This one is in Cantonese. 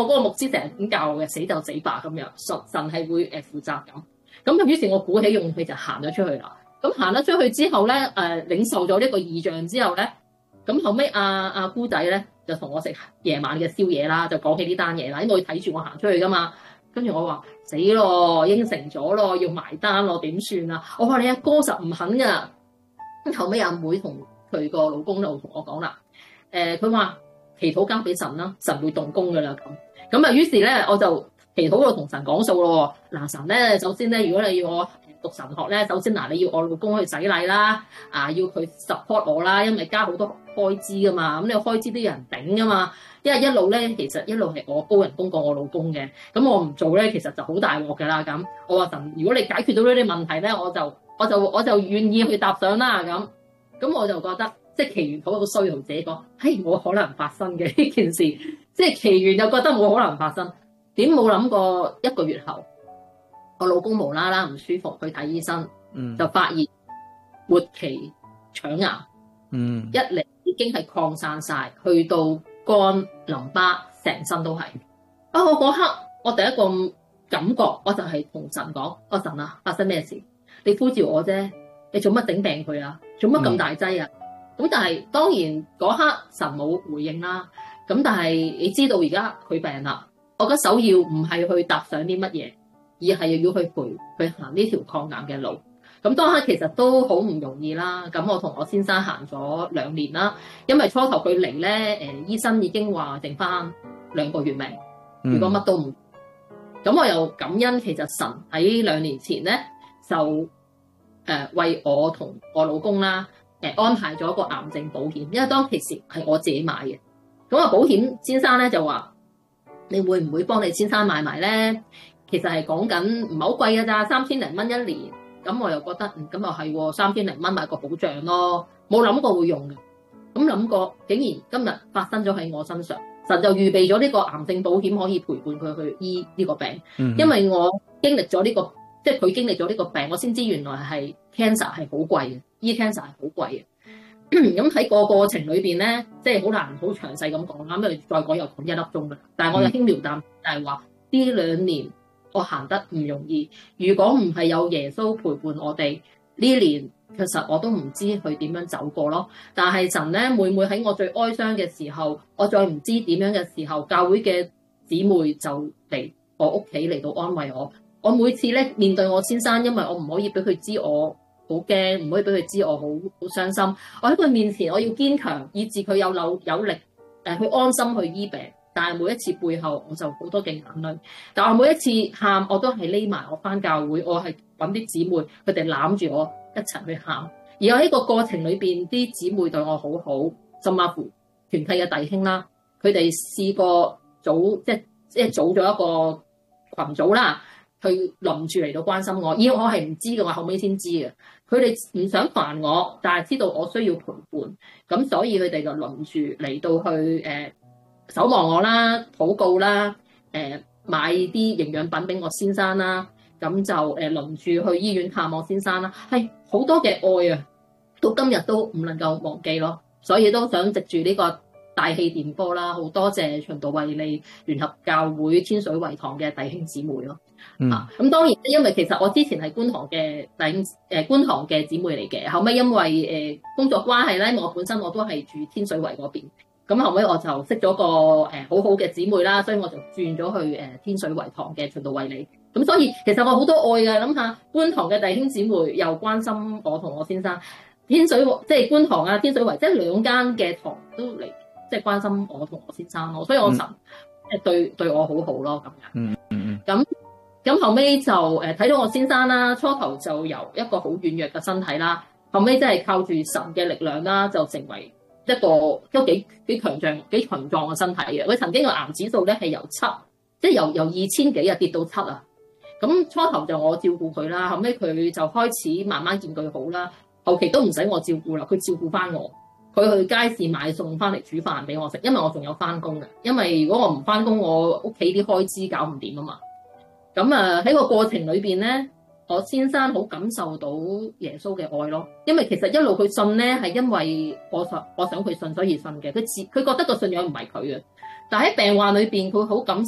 嗰個牧師成日咁教我嘅，死就死吧咁樣，神係會負責咁。咁於是我鼓起勇氣就行咗出去啦。咁行咗出去之後咧，領受咗呢個異象之後咧，咁後尾阿姑仔咧就同我食夜晚嘅宵夜啦，就講起呢單嘢啦，因為佢睇住我行出去噶嘛。跟住我話死咯，應承咗咯，要埋單咯，點算啊？我話你阿哥實唔肯噶。咁後尾阿妹同佢個老公就同我講啦，佢話祈禱交俾神啦，神會動工噶啦咁。咁啊，於是咧我就祈禱度同神講數咯。嗱，神咧，首先咧，如果你要我讀神學咧，首先嗱，你要我老公去洗禮啦，要佢 support 我啦，因為加好多開支噶嘛，咁你開支都有人頂噶嘛。因為一路咧，其實一路係我高人工過我老公嘅，咁我唔做咧，其實就好大鑊噶啦咁。我話神，如果你解決到呢啲問題咧，我就願意去搭上啦咁。咁我就覺得，即係祈完禱好衰同自己講，冇可能發生嘅呢件事，即係祈完又覺得冇可能發生，點冇諗過1個月後，我老公無啦啦唔舒服去睇醫生，就發現末期腸癌，一嚟已經係擴散晒，去到肝、淋巴，成身都係。我嗰刻我第一個感覺，我就係同神講：我神啊，發生咩事？你呼召我啫，你做乜整病佢啊？做乜咁大劑啊？咁但係當然嗰刻神冇回應啦。咁但係你知道而家佢病啦，我覺得首要唔係去踏上啲乜嘢，而係要去陪佢行呢條抗癌嘅路。咁當刻其實都好唔容易啦。咁我同我先生行咗2年啦，因為初頭佢嚟咧，醫生已經話剩翻2個月命，如果乜都唔，咁我又感恩其實神喺2年前咧就為我同我老公啦安排咗一個癌症保險，因為當其時係我自己買嘅。咁啊保險先生咧就話：你會唔會幫你先生買埋咧？其實係講緊唔係好貴㗎咋，3000零蚊1年。咁我又覺得咁又係3000零蚊買個保障咯，冇諗過會用嘅。咁諗過，竟然今日發生咗喺我身上，神就預備咗呢個癌症保險可以陪伴佢去醫呢個病。因為我經歷咗呢個，即係佢經歷咗呢個病，我先知原來係 cancer 係好貴嘅，醫 cancer 係好貴嘅。咁喺個過程裏邊咧，即係好難好詳細咁講啦，因為再講又講1粒鐘啦。但係我就輕描淡就係話呢2年。我行得唔容易，如果唔係有耶穌陪伴我哋呢年，其實我都唔知佢點樣走過咯。但係神咧，每喺我最哀傷嘅時候，我再唔知點樣嘅時候，教會嘅姊妹就嚟我屋企嚟到安慰我。我每次咧面對我先生，因為我唔可以俾佢知我好驚，唔可以俾佢知我好傷心。我喺佢面前，我要堅強，以致佢有力去安心去醫病。但係每一次背後我就好多嘅眼淚，但係每一次喊我都係匿埋，我返教會，我係揾啲姊妹，佢哋攬住我一齊去喊。而我喺個過程裏邊，啲姊妹對我好好，甚至乎團契嘅弟兄啦，佢哋試過組即係組咗一個群組啦，去輪住嚟到關心我。而我係唔知嘅，我後尾先知嘅。佢哋唔想煩我，但係知道我需要陪伴，咁所以佢哋就輪住嚟到去守望我啦，禱告啦，買啲營養品俾我先生啦，咁就輪住去醫院探我先生啦，係好多嘅愛啊，到今日都唔能夠忘記咯。所以都想藉住呢個大氣電波啦，好多謝循道衛理聯合教會天水圍堂嘅弟兄姊妹咯。咁當然因為其實我之前係觀塘嘅弟兄觀塘嘅姊妹嚟嘅，後尾因為工作關係咧，我本身我都係住天水圍嗰邊。咁後尾我就識咗個好好嘅姊妹啦，所以我就轉咗去天水圍堂嘅循道衛理。咁所以其實我好多愛嘅，諗下觀塘嘅弟兄姊妹又關心我同我先生，天水即係觀塘啊天水圍，即係2間嘅堂都嚟即係關心我同我先生咯。所以我神對我好好咯咁樣。咁後尾就睇到我先生啦，初頭就由一個好軟弱嘅身體啦，後尾真係靠住神嘅力量啦，就成為一個都幾強壯嘅身體嘅。佢曾經個癌指數咧係由7，即係由2000幾跌到7啊。咁初頭就我照顧佢啦，後尾佢就開始慢慢見佢好啦。後期都唔使我照顧啦，佢照顧翻我。佢去街市買餸翻嚟煮飯俾我食，因為我仲有翻工嘅。因為如果我唔翻工，我屋企啲開支搞唔掂啊嘛。咁喺個過程裏邊咧，我先生好感受到耶穌嘅愛咯，因為其實一路佢信咧係因為我想佢信所以信嘅，佢覺得個信仰唔係佢嘅，但喺病患裏邊佢好感